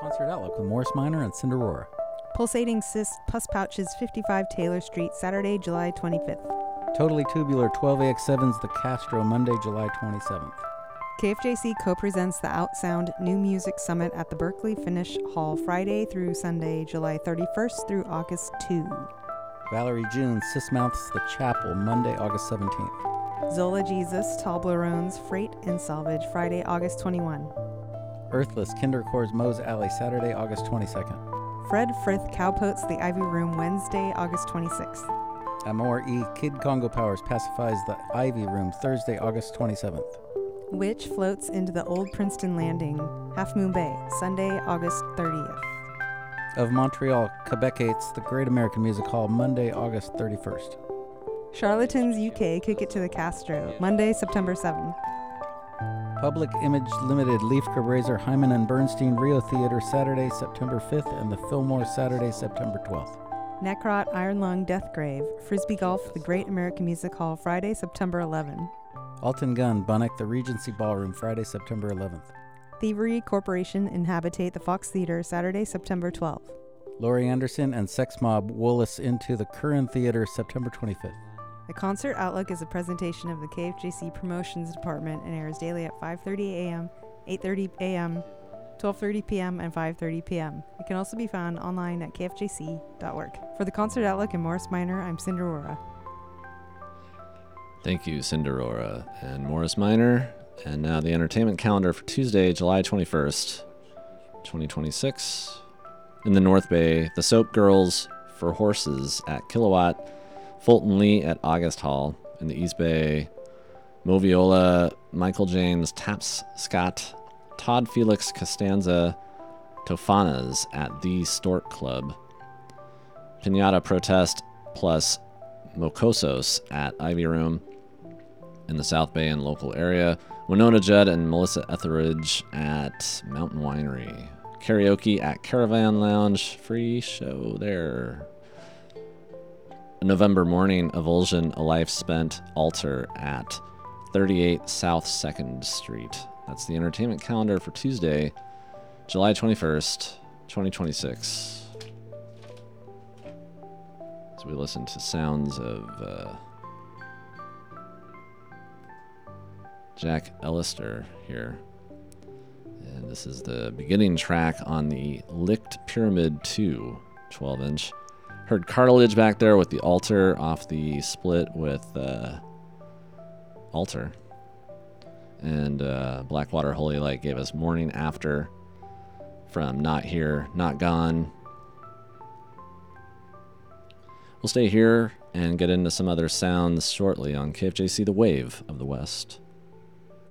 Concert Outlook with Morris Minor and Cinderora. Pulsating Cyst Pus Pouches, 55 Taylor Street, Saturday, July 25th. Totally Tubular 12AX7's The Castro, Monday, July 27th. KFJC co-presents the Outsound New Music Summit at the Berkeley Finnish Hall, Friday through Sunday, July 31st through August 2. Valerie June, Sismouth's The Chapel, Monday, August 17th. Zola Jesus, Toblerones, Freight and Salvage, Friday, August 21. Earthless, Kindercore's Moe's Alley, Saturday, August 22nd. Fred Frith, Cowpoats, The Ivy Room, Wednesday, August 26th. Amor E. Kid Congo Powers pacifies The Ivy Room, Thursday, August 27th. Witch floats into the Old Princeton Landing, Half Moon Bay, Sunday, August 30th. Of Montreal, Quebecites, The Great American Music Hall, Monday, August 31st. Charlatans UK kick it to the Castro, Monday, September 7th. Public Image Limited, Leaf Cabraser, Hyman and Bernstein, Rio Theater, Saturday, September 5th, and the Fillmore, Saturday, September 12th. Necrot, Iron Lung, Deathgrave, Frisbee Golf, The Great American Music Hall, Friday, September 11th. Alton Gunn, Bunnock, The Regency Ballroom, Friday, September 11th. Thievery Corporation, Inhabitate, The Fox Theater, Saturday, September 12th. Laurie Anderson and Sex Mob, Woollis into the Curran Theater, September 25th. The Concert Outlook is a presentation of the KFJC Promotions Department and airs daily at 5:30 a.m., 8:30 a.m., 12:30 p.m., and 5:30 p.m. It can also be found online at kfjc.org. For the Concert Outlook and Morris Minor, I'm Cinderora. Thank you, Cinderora and Morris Minor. And now the entertainment calendar for Tuesday, July 21st, 2026. In the North Bay, the Soap Girls for Horses at Kilowatt, Fulton Lee at August Hall. In the East Bay, Moviola, Michael James, Taps Scott, Todd Felix Costanza, Tofanas at the Stork Club. Pinata Protest plus Mocosos at Ivy Room. In the South Bay and local area, Winona Judd and Melissa Etheridge at Mountain Winery. Karaoke at Caravan Lounge, free show there. A November morning, Avulsion, A Life Spent, Altar at 38 South 2nd Street. That's the entertainment calendar for Tuesday, July 21st, 2026. As we listen to sounds of Jack Ellister here. And this is the beginning track on the Licked Pyramid 2 12-inch. Heard Cartilage back there with the Altar off the split with Altar. And Blackwater Holy Light gave us Morning After from Not Here, Not Gone. We'll stay here and get into some other sounds shortly on KFJC, The Wave of the West.